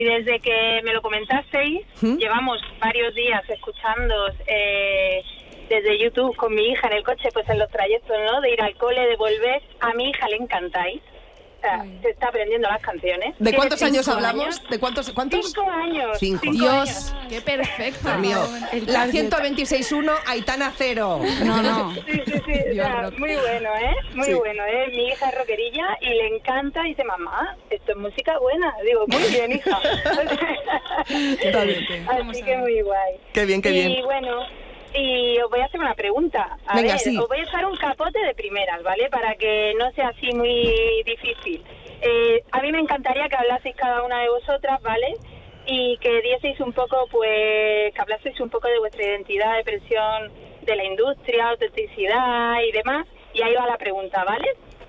Y desde que me lo comentasteis, llevamos varios días escuchando desde YouTube con mi hija en el coche, pues en los trayectos, ¿no? De ir al cole, de volver. A mi hija le encantáis. O sea, se está aprendiendo las canciones. ¿De cuántos años hablamos? ¿De cuántos? 5 años. 5. Dios, qué perfecto. Dios mío. La 126.1, Aitana 0. No. Sí. O sea, muy bueno, ¿eh? Muy bueno, ¿eh? Mi hija es rockerilla y le encanta. Y dice, mamá, esto es música buena. Digo, muy bien, hija. Así que muy guay. Qué bien. Y bueno, y os voy a hacer una pregunta. Venga, ver, sí. Os voy a echar un capote de primeras, ¿vale? Para que no sea así muy difícil. A mí me encantaría que hablaseis cada una de vosotras, ¿vale? Y que dieseis un poco, pues, que hablaseis un poco de vuestra identidad, de presión de la industria, autenticidad y demás. Y ahí va la pregunta, ¿vale?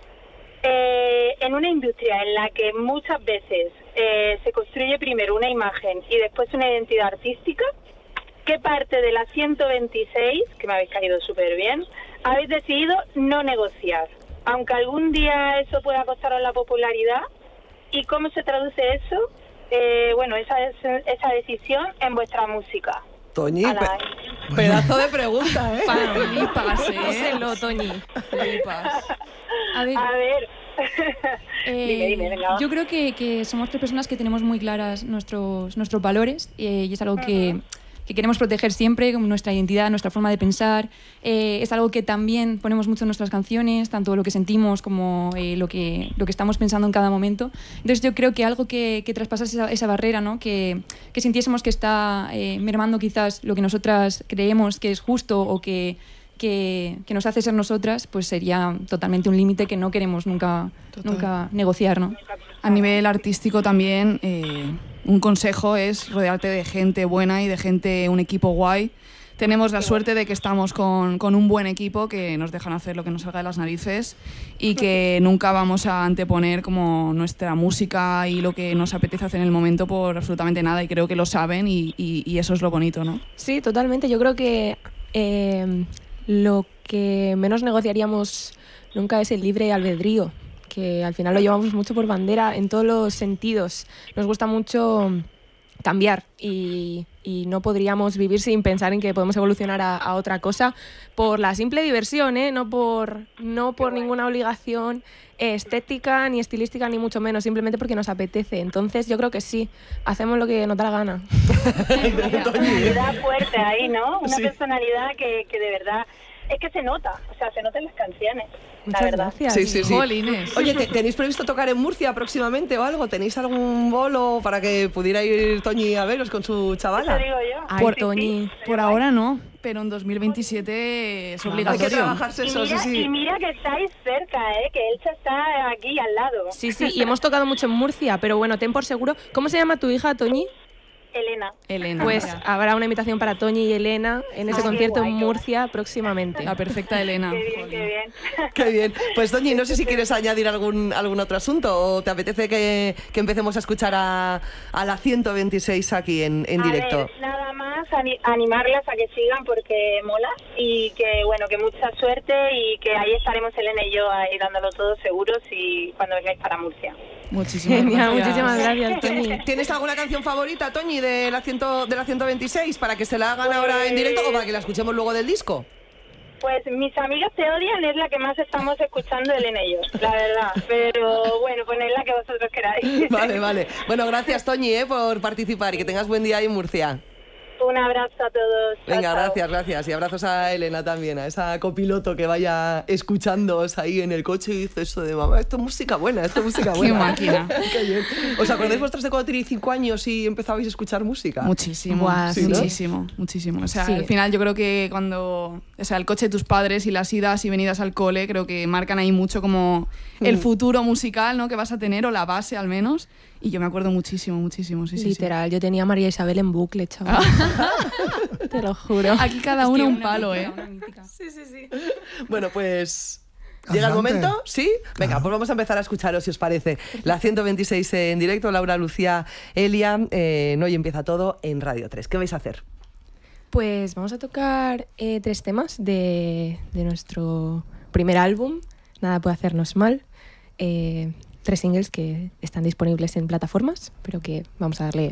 En una industria en la que muchas veces se construye primero una imagen y después una identidad artística, ¿qué parte de la 126, que me habéis caído súper bien, habéis decidido no negociar? Aunque algún día eso pueda costaros la popularidad. ¿Y cómo se traduce eso? Esa decisión en vuestra música. Toñi, pedazo de pregunta, ¿eh? Flipas, Sélo, Toñi. Flipas. A ver. Dime, venga. Yo creo que somos 3 personas que tenemos muy claras nuestros valores y es algo que queremos proteger siempre, como nuestra identidad, nuestra forma de pensar. Es algo que también ponemos mucho en nuestras canciones, tanto lo que sentimos como lo que estamos pensando en cada momento. Entonces yo creo que algo que traspasa esa barrera, ¿no? que sintiésemos que está mermando quizás lo que nosotras creemos que es justo o que nos hace ser nosotras, pues sería totalmente un límite que no queremos nunca negociar, ¿no? A nivel artístico también, un consejo es rodearte de gente buena y de gente, un equipo guay. Tenemos la suerte de que estamos con un buen equipo que nos dejan hacer lo que nos salga de las narices y que nunca vamos a anteponer como nuestra música y lo que nos apetece hacer en el momento por absolutamente nada, y creo que lo saben y eso es lo bonito, ¿no? Sí, totalmente. Yo creo que lo que menos negociaríamos nunca es el libre albedrío, que al final lo llevamos mucho por bandera en todos los sentidos. Nos gusta mucho cambiar y no podríamos vivir sin pensar en que podemos evolucionar a otra cosa por la simple diversión, no por ninguna obligación estética ni estilística ni mucho menos, simplemente porque nos apetece. Entonces yo creo que sí, hacemos lo que nos da la gana. Una personalidad fuerte ahí, ¿no? Una personalidad que de verdad es que se nota, o sea, se nota en las canciones. Muchas gracias. Sí. Jolines. Oye, ¿tenéis previsto tocar en Murcia próximamente o algo? ¿Tenéis algún bolo para que pudiera ir Toñi a veros con su chavala? Eso digo yo. Ay, Toñi. Por ahora no, pero en 2027 es obligatorio. Hay que trabajarse eso, Y mira que estáis cerca, que Elche está aquí al lado. Sí, y hemos tocado mucho en Murcia, pero bueno, ten por seguro. ¿Cómo se llama tu hija, Toñi? Elena. Pues habrá una invitación para Toñi y Elena en ese concierto guay, en Murcia próximamente. La perfecta Elena. Qué bien. Qué bien. Pues Toñi, no sé si quieres añadir algún otro asunto o te apetece que empecemos a escuchar a la 126 aquí en directo. Ver, nada más animarlas a que sigan porque mola y que mucha suerte y que ahí estaremos Elena y yo ahí dándolo todo seguros y cuando vengáis para Murcia. Muchísimas gracias, Toñi. ¿Tienes alguna canción favorita, Toñi, de la 126 para que se la hagan ahora en directo o para que la escuchemos luego del disco? Pues Mis amigas te odian es la que más estamos escuchando Elena y yo, la verdad. Pero bueno, poned la que vosotros queráis. Vale. Bueno, gracias, Toñi, por participar y que tengas buen día ahí en Murcia. Un abrazo a todos. Venga, chao. gracias. Y abrazos a Elena también, a esa copiloto que vaya escuchándoos ahí en el coche y dice eso de mamá, esto es música buena. Qué máquina. Qué bien. ¿Os acordáis vosotros de cuando teníais 5 años y empezabais a escuchar música? Muchísimo. Buah, ¿sí, no? Muchísimo. O sea, Sí. al final yo creo que cuando... O sea, el coche de tus padres y las idas y venidas al cole creo que marcan ahí mucho como el futuro musical, ¿no?, que vas a tener, o la base al menos. Y yo me acuerdo muchísimo, sí. Literal, yo tenía a María Isabel en bucle, chaval. Te lo juro. Aquí cada uno un palo, Sí. Bueno, pues... Adelante. ¿Llega el momento? ¿Sí? Venga, pues vamos a empezar a escucharos, si os parece. La 126 en directo, Laura, Lucía, Elia. Hoy empieza todo en Radio 3. ¿Qué vais a hacer? Pues vamos a tocar 3 temas de nuestro primer álbum, Nada puede hacernos mal. 3 singles que están disponibles en plataformas, pero que vamos a darle